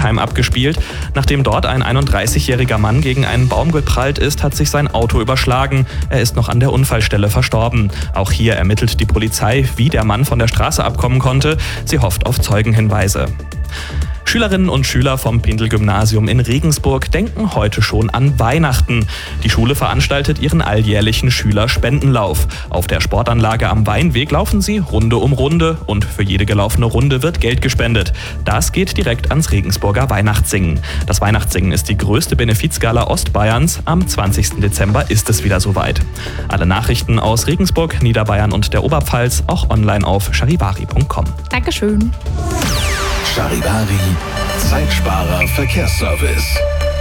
Kelheim abgespielt. Nachdem dort ein 31-jähriger Mann gegen einen Baum geprallt ist, hat sich sein Auto überschlagen. Er ist noch an der Unfallstelle verstorben. Auch hier ermittelt die Polizei, wie der Mann von der Straße abkommen konnte. Sie hofft auf Zeugenhinweise. Schülerinnen und Schüler vom Pindel-Gymnasium in Regensburg denken heute schon an Weihnachten. Die Schule veranstaltet ihren alljährlichen Schülerspendenlauf. Auf der Sportanlage am Weinweg laufen sie Runde um Runde und für jede gelaufene Runde wird Geld gespendet. Das geht direkt ans Regensburger Weihnachtssingen. Das Weihnachtssingen ist die größte Benefizgala Ostbayerns. Am 20. Dezember ist es wieder soweit. Alle Nachrichten aus Regensburg, Niederbayern und der Oberpfalz auch online auf charivari.com. Dankeschön. Charivari, Zeitsparer Verkehrsservice.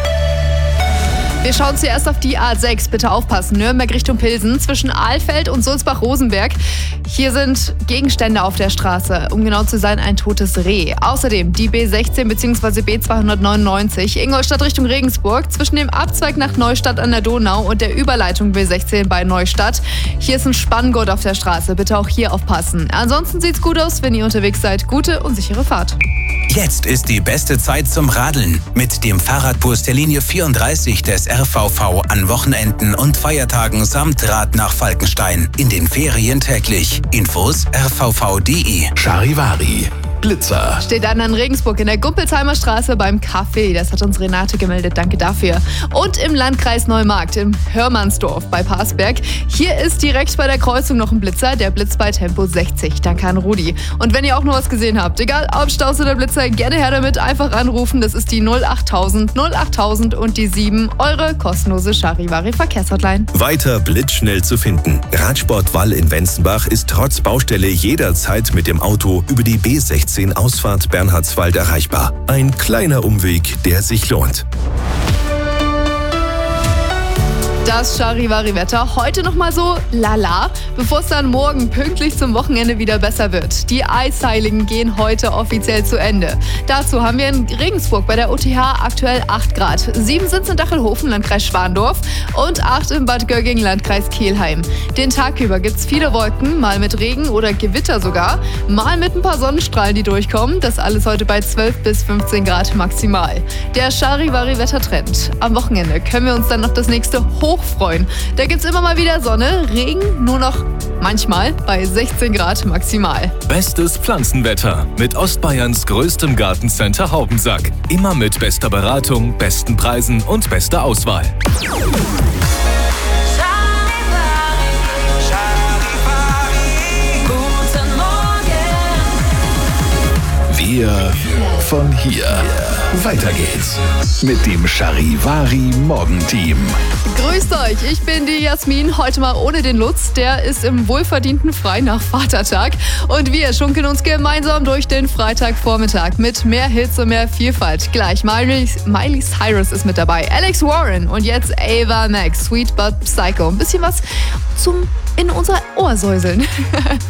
Wir schauen zuerst auf die A6. Bitte aufpassen. Nürnberg Richtung Pilsen zwischen Ahlfeld und Sulzbach-Rosenberg. Hier sind Gegenstände auf der Straße. Um genau zu sein, ein totes Reh. Außerdem die B16 bzw. B299 Ingolstadt Richtung Regensburg zwischen dem Abzweig nach Neustadt an der Donau und der Überleitung B16 bei Neustadt. Hier ist ein Spanngurt auf der Straße. Bitte auch hier aufpassen. Ansonsten sieht's gut aus, wenn ihr unterwegs seid. Gute und sichere Fahrt. Jetzt ist die beste Zeit zum Radeln. Mit dem Fahrradbus der Linie 34 des RVV an Wochenenden und Feiertagen samt Rad nach Falkenstein. In den Ferien täglich. Infos rvv.de. Charivari, Blitzer. Steht an Regensburg in der Gumpelsheimer Straße beim Café. Das hat uns Renate gemeldet. Danke dafür. Und im Landkreis Neumarkt, im Hörmannsdorf bei Parsberg. Hier ist direkt bei der Kreuzung noch ein Blitzer. Der blitzt bei Tempo 60. Danke an Rudi. Und wenn ihr auch noch was gesehen habt, egal ob Staus oder Blitzer, gerne her damit. Einfach anrufen. Das ist die 08000 und die 7, eure kostenlose Charivari-Verkehrshotline. Weiter blitzschnell zu finden. Radsport Wall in Wenzenbach ist trotz Baustelle jederzeit mit dem Auto über die B16 Ausfahrt Bernhardswald erreichbar. Ein kleiner Umweg, der sich lohnt. Das Charivari-Wetter heute nochmal so lala, bevor es dann morgen pünktlich zum Wochenende wieder besser wird. Die Eisheiligen gehen heute offiziell zu Ende. Dazu haben wir in Regensburg bei der OTH aktuell 8 Grad. 7 sind es in Dachelhofen, Landkreis Schwandorf und 8 im Bad Gögging, Landkreis Kelheim. Den Tag über gibt es viele Wolken, mal mit Regen oder Gewitter sogar, mal mit ein paar Sonnenstrahlen, die durchkommen. Das alles heute bei 12 bis 15 Grad maximal. Der Charivari-Wettertrend. Am Wochenende können wir uns dann noch das nächste hochfreuen. Da gibt's immer mal wieder Sonne, Regen nur noch manchmal bei 16 Grad maximal. Bestes Pflanzenwetter mit Ostbayerns größtem Gartencenter Haubensack. Immer mit bester Beratung, besten Preisen und bester Auswahl. Wir von hier. Weiter geht's mit dem Charivari Morgenteam. Grüßt euch, ich bin die Jasmin, heute mal ohne den Lutz, der ist im wohlverdienten Frei nach Vatertag und wir schunkeln uns gemeinsam durch den Freitagvormittag mit mehr Hits und mehr Vielfalt. Gleich Miley Cyrus ist mit dabei, Alex Warren und jetzt Ava Max, Sweet But Psycho. Ein bisschen was zum in unser Ohr säuseln.